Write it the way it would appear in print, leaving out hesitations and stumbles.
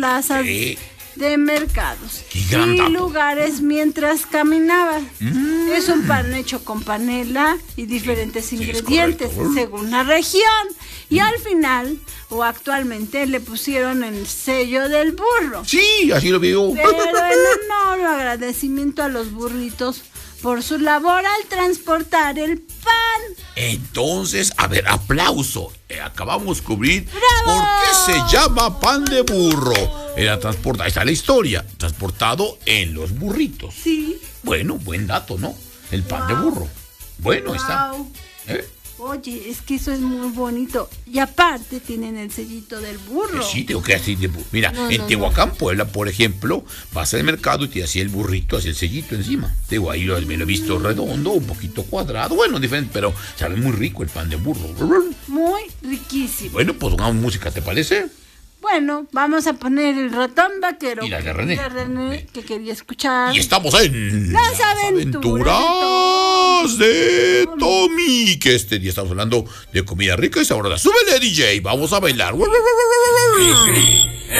plazas de mercados Qué gran y dato. lugares mientras caminaba. Es un pan hecho con panela y diferentes sí, ingredientes es correcto. según la región. Y al final, o actualmente, le pusieron el sello del burro. Sí, así lo veo. Pero en honor o agradecimiento a los burritos por su labor al transportar el pan. Entonces, a ver, aplauso. Acabamos de descubrir ¡Bravo! por qué se llama pan de burro. Era transportado, ahí está la historia, transportado en los burritos. Sí. Bueno, buen dato, ¿no? El pan de burro. Bueno, está. Wow. ¿Eh? Oye, es que eso es muy bonito. Y aparte tienen el sellito del burro. Sí, tengo que decir de burro. Mira, No, en no, Tehuacán, Puebla, por ejemplo, vas al mercado y te hacía el burrito, hacía el sellito encima. Digo, ahí me lo he visto redondo, un poquito cuadrado, bueno, diferente, pero sabe muy rico el pan de burro. Muy riquísimo. Bueno, pues pongamos música, ¿te parece? Bueno, vamos a poner el ratón vaquero. Y la de René. Que quería escuchar. Y estamos en Las aventuras de Tommy, que este día estamos hablando de comida rica y sabrosa. ¡Súbele, DJ! Vamos a bailar.